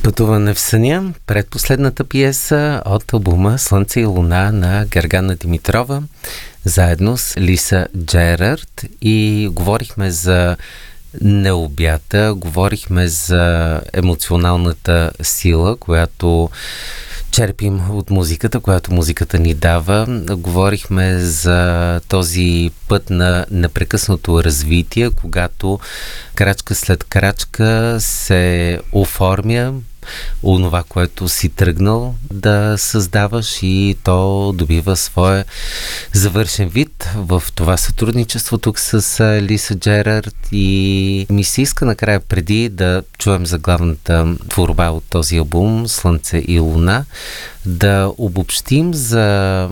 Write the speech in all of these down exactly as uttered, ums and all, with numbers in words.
Пътуване в съня, предпоследната пиеса от албума Слънце и луна на Гергана Димитрова, заедно с Лиса Джерард, и говорихме за необята, говорихме за емоционалната сила, която черпим от музиката, която музиката ни дава. Говорихме за този път на непрекъснато развитие, когато крачка след крачка се оформя онова, което си тръгнал да създаваш, и то добива своя завършен вид в това сътрудничество тук с Лиса Джерард. И ми се иска накрая, преди да чуем за главната творба от този албум Слънце и луна, да обобщим за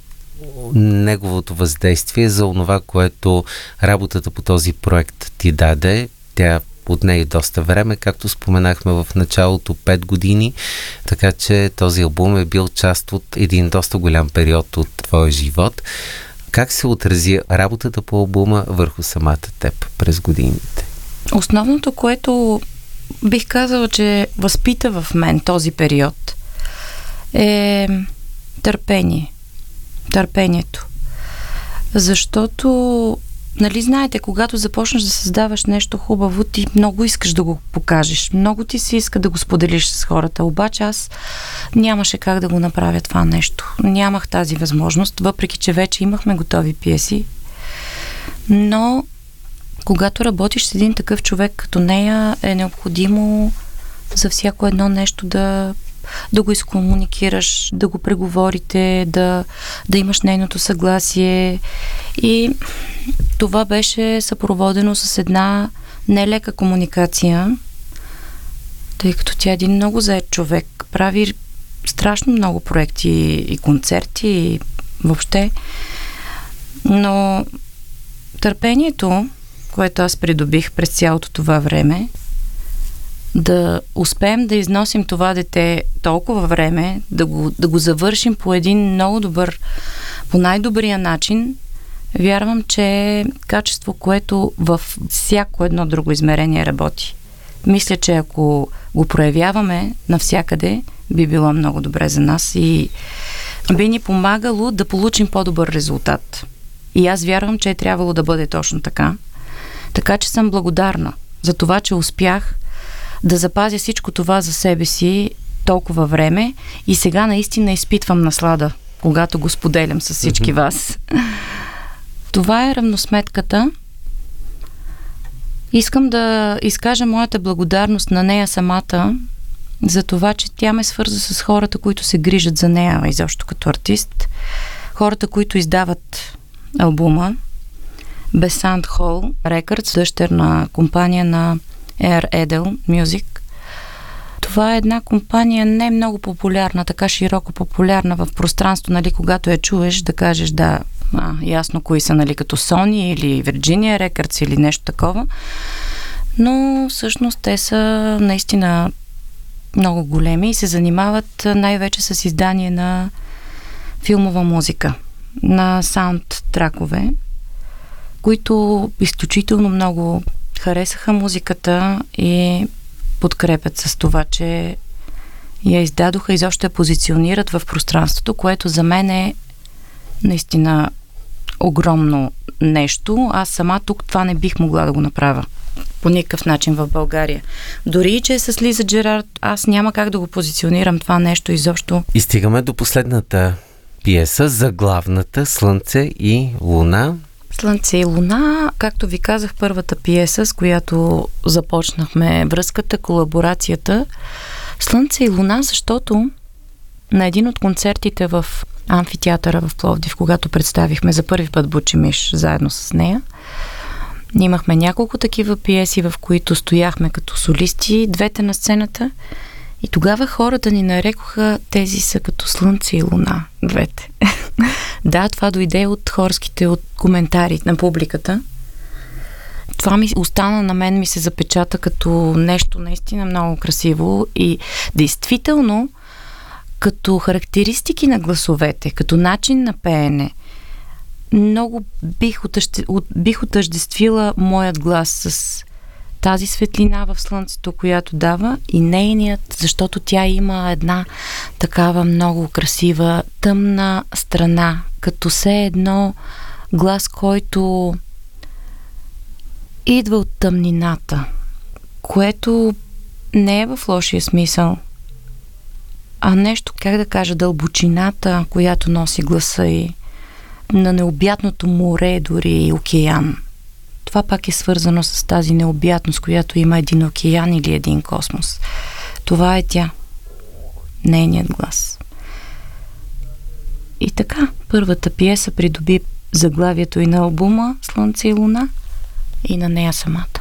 неговото въздействие, за онова, което работата по този проект ти даде. Тя отне и доста време, както споменахме в началото, пет години, така че този албум е бил част от един доста голям период от твоя живот. Как се отрази работата по албума върху самата теб през годините? Основното, което бих казала, че възпита в мен този период, е търпение. Търпението. Защото, нали знаете, когато започнеш да създаваш нещо хубаво, ти много искаш да го покажеш. Много ти се иска да го споделиш с хората. Обаче аз нямаше как да го направя това нещо. Нямах тази възможност, въпреки че вече имахме готови пиеси. Но когато работиш с един такъв човек като нея, е необходимо за всяко едно нещо да да го изкомуникираш, да го преговорите, да, да имаш нейното съгласие. И това беше съпроводено с една нелека комуникация, тъй като тя е един много зает човек, прави страшно много проекти и концерти и въобще. Но търпението, което аз придобих през цялото това време, да успеем да износим това дете толкова време, да го, да го завършим по един много добър, по най-добрия начин, вярвам, че е качество, което във всяко едно друго измерение работи. Мисля, че ако го проявяваме навсякъде, би било много добре за нас и би ни помагало да получим по-добър резултат. И аз вярвам, че е трябвало да бъде точно така. Така че съм благодарна за това, че успях да запазя всичко това за себе си толкова време и сега наистина изпитвам наслада, когато го споделям с всички вас. Това е равносметката. Искам да изкажа моята благодарност на нея самата за това, че тя ме свърза с хората, които се грижат за нея изобщо като артист. Хората, които издават албума. Besant Hall Records, дъщерна компания на Air Edel Music. Това е една компания не много популярна, така широко популярна в пространство, нали, когато я чуеш, да кажеш да, а, ясно кои са, нали, като Sony или Virginia Records или нещо такова. Но всъщност те са наистина много големи и се занимават най-вече с издание на филмова музика, на саундтракове, които изключително много харесаха музиката и подкрепят с това, че я издадоха и защо я позиционират в пространството, което за мен е наистина огромно нещо. Аз сама тук това не бих могла да го направя по никакъв начин в България. Дори и че е с Лиза Джерард, аз няма как да го позиционирам това нещо изобщо. И стигаме до последната пиеса, заглавната Слънце и луна. Слънце и луна, както ви казах, първата пиеса, с която започнахме връзката, колаборацията. Слънце и луна, защото на един от концертите в амфитеатъра в Пловдив, когато представихме за първи път Бучи Миш заедно с нея, имахме няколко такива пиеси, в които стояхме като солисти, двете на сцената, и тогава хората ни нарекоха тези са като Слънце и луна, двете. Да, това дойде от хорските, от коментари на публиката. Това ми остана на мен, ми се запечата като нещо наистина много красиво и действително като характеристики на гласовете, като начин на пеене, много бих, отъще, от, бих отъждествила моят глас с тази светлина в слънцето, която дава, и нейният, защото тя има една такава много красива тъмна страна, като все едно глас, който идва от тъмнината, което не е в лошия смисъл, а нещо, как да кажа, дълбочината, която носи гласа и на необятното море, дори и океан. Това пак е свързано с тази необятност, която има един океан или един космос. Това е тя. Нейният глас. И така, първата пиеса придоби заглавието и на албума "Слънце и луна", и на нея самата.